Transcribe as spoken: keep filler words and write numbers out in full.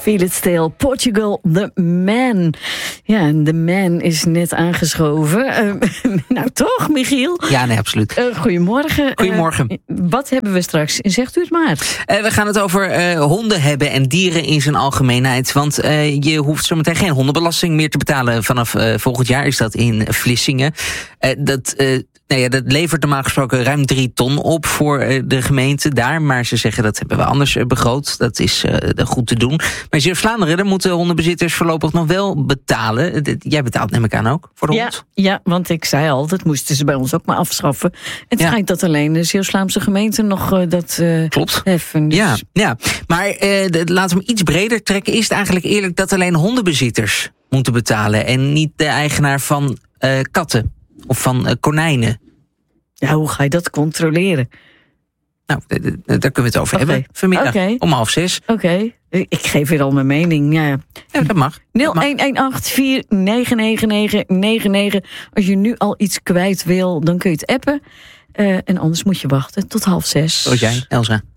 Feel It Still, Portugal, The Man. Ja, en The Man is net aangeschoven. Uh, nou toch, Michiel? Ja, nee, absoluut. Uh, goedemorgen. Goedemorgen. Uh, wat hebben we straks? Zegt u het maar. Uh, we gaan het over uh, honden hebben en dieren in zijn algemeenheid. Want uh, je hoeft zometeen geen hondenbelasting meer te betalen. Vanaf uh, volgend jaar is dat in Vlissingen. Uh, dat... Uh, Nou ja, dat levert normaal gesproken ruim drie ton op voor de gemeente daar. Maar ze zeggen dat hebben we anders begroot. Dat is uh, goed te doen. Maar in Zeeuws-Vlaanderen, daar moeten hondenbezitters voorlopig nog wel betalen. Jij betaalt neem ik aan ook voor de ja, hond? Ja, want ik zei al, dat moesten ze bij ons ook maar afschaffen. Het ja. schijnt dat alleen de Zeeuws-Vlaamse gemeenten nog uh, dat uh, Klopt. heffen. Dus... Ja, ja, maar uh, de, laten we hem iets breder trekken. Is het eigenlijk eerlijk dat alleen hondenbezitters moeten betalen en niet de eigenaar van uh, katten of van uh, konijnen? Ja, hoe ga je dat controleren? Nou, d- d- daar kunnen we het over okay. hebben. Vanmiddag okay. om half zes. Oké, okay. Ik geef weer al mijn mening. Ja, ja dat mag. nul een een acht vier negen negen negen negen negen. Als je nu al iets kwijt wil, dan kun je het appen. Uh, en anders moet je wachten tot half zes. Zoals jij, Elsa.